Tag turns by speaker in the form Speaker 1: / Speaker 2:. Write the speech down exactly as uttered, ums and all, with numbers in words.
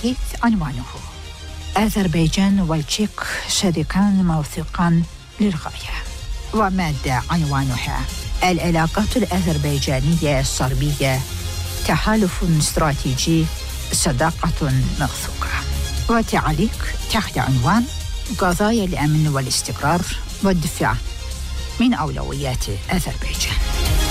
Speaker 1: الحديث عنوانه: أذربيجان والتشيك شريكان موثوقان للغاية. ومادة عنوانها: العلاقات الأذربيجانية الصربية تحالف استراتيجي، صداقة موثوقة. وتعليق تحت عنوان: قضايا الأمن والاستقرار والدفاع من أولويات أذربيجان.